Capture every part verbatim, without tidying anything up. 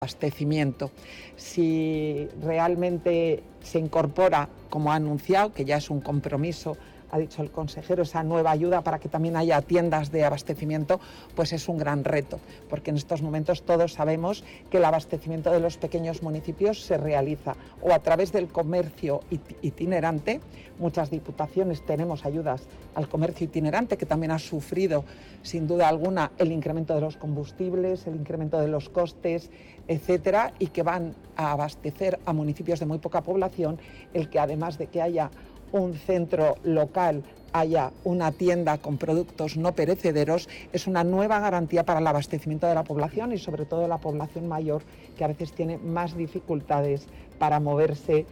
abastecimiento. Si realmente se incorpora, como ha anunciado, que ya es un compromiso, ha dicho el consejero, esa nueva ayuda para que también haya tiendas de abastecimiento, pues es un gran reto, porque en estos momentos todos sabemos que el abastecimiento de los pequeños municipios se realiza o a través del comercio itinerante. Muchas diputaciones tenemos ayudas al comercio itinerante, que también ha sufrido sin duda alguna el incremento de los combustibles, el incremento de los costes, etcétera, y que van a abastecer a municipios de muy poca población, el que además de que haya un centro local, haya una tienda con productos no perecederos, es una nueva garantía para el abastecimiento de la población y sobre todo de la población mayor, que a veces tiene más dificultades para moverse.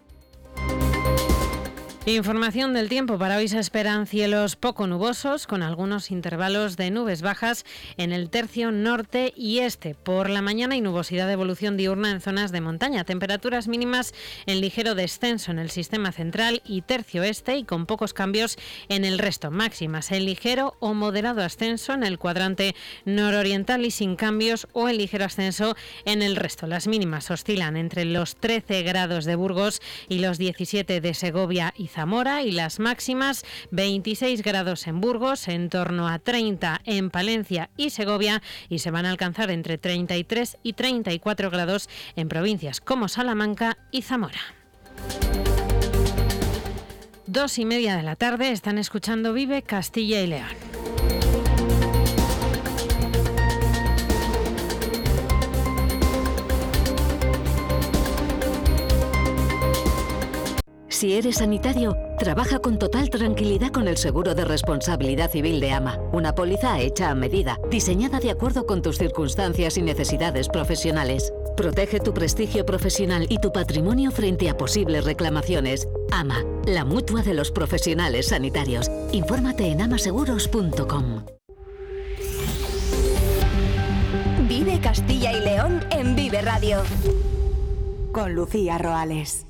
Información del tiempo. Para hoy se esperan cielos poco nubosos, con algunos intervalos de nubes bajas en el tercio norte y este. Por la mañana hay nubosidad de evolución diurna en zonas de montaña. Temperaturas mínimas en ligero descenso en el sistema central y tercio este, y con pocos cambios en el resto. Máximas en ligero o moderado ascenso en el cuadrante nororiental y sin cambios o en ligero ascenso en el resto. Las mínimas oscilan entre los trece grados de Burgos y los diecisiete de Segovia y Zamora, y las máximas veintiséis grados en Burgos, en torno a treinta en Palencia y Segovia, y se van a alcanzar entre treinta y tres y treinta y cuatro grados en provincias como Salamanca y Zamora. Dos y media de la tarde, están escuchando Vive Castilla y León. Si eres sanitario, trabaja con total tranquilidad con el seguro de responsabilidad civil de AMA. Una póliza hecha a medida, diseñada de acuerdo con tus circunstancias y necesidades profesionales. Protege tu prestigio profesional y tu patrimonio frente a posibles reclamaciones. AMA, la mutua de los profesionales sanitarios. Infórmate en amaseguros punto com. Vive Castilla y León en Vive Radio. Con Lucía Roales.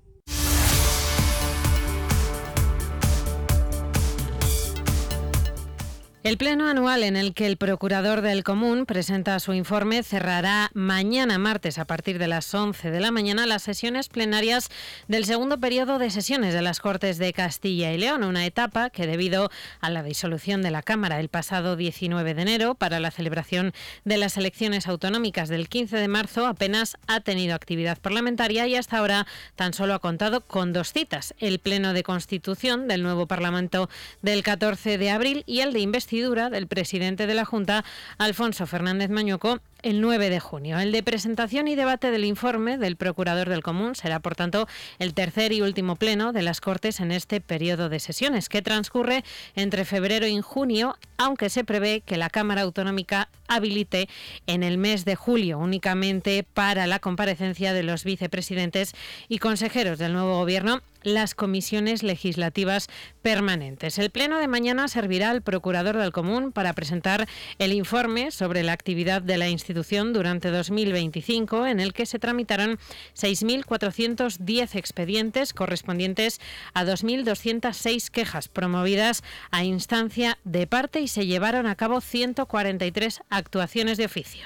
El pleno anual en el que el procurador del Común presenta su informe cerrará mañana martes a partir de las once de la mañana las sesiones plenarias del segundo periodo de sesiones de las Cortes de Castilla y León, una etapa que, debido a la disolución de la Cámara el pasado diecinueve de enero para la celebración de las elecciones autonómicas del quince de marzo, apenas ha tenido actividad parlamentaria y hasta ahora tan solo ha contado con dos citas: el pleno de constitución del nuevo Parlamento del catorce de abril y el de investigación del presidente de la Junta, Alfonso Fernández Mañueco, el nueve de junio. El de presentación y debate del informe del procurador del Común será, por tanto, el tercer y último pleno de las Cortes en este periodo de sesiones, que transcurre entre febrero y junio, aunque se prevé que la Cámara Autonómica habilite en el mes de julio únicamente para la comparecencia de los vicepresidentes y consejeros del nuevo Gobierno las comisiones legislativas permanentes. El pleno de mañana servirá al procurador del Común para presentar el informe sobre la actividad de la institución durante dos mil veinticinco, en el que se tramitaron seis mil cuatrocientos diez expedientes correspondientes a dos mil doscientas seis quejas promovidas a instancia de parte y se llevaron a cabo ciento cuarenta y tres actuaciones de oficio.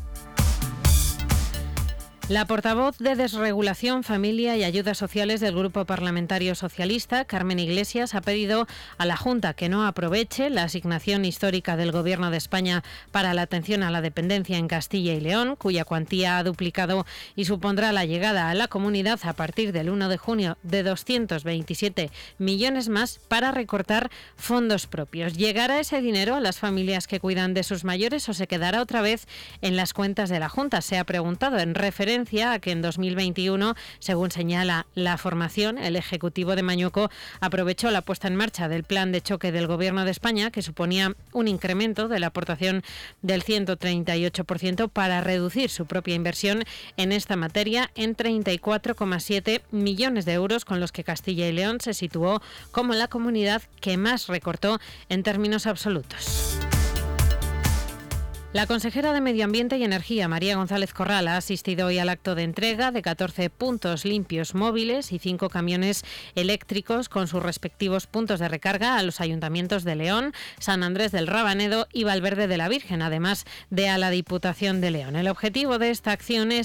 La portavoz de Desregulación, Familia y Ayudas Sociales del Grupo Parlamentario Socialista, Carmen Iglesias, ha pedido a la Junta que no aproveche la asignación histórica del Gobierno de España para la atención a la dependencia en Castilla y León, cuya cuantía ha duplicado y supondrá la llegada a la comunidad a partir del uno de junio de doscientos veintisiete millones más, para recortar fondos propios. ¿Llegará ese dinero a las familias que cuidan de sus mayores o se quedará otra vez en las cuentas de la Junta? Se ha preguntado en referencia a que en dos mil veintiuno, según señala la formación, el Ejecutivo de Mañueco aprovechó la puesta en marcha del plan de choque del Gobierno de España, que suponía un incremento de la aportación del ciento treinta y ocho por ciento, para reducir su propia inversión en esta materia en treinta y cuatro coma siete millones de euros, con los que Castilla y León se situó como la comunidad que más recortó en términos absolutos. La consejera de Medio Ambiente y Energía, María González Corral, ha asistido hoy al acto de entrega de catorce puntos limpios móviles y cinco camiones eléctricos con sus respectivos puntos de recarga a los ayuntamientos de León, San Andrés del Rabanedo y Valverde de la Virgen, además de a la Diputación de León. El objetivo de esta acción es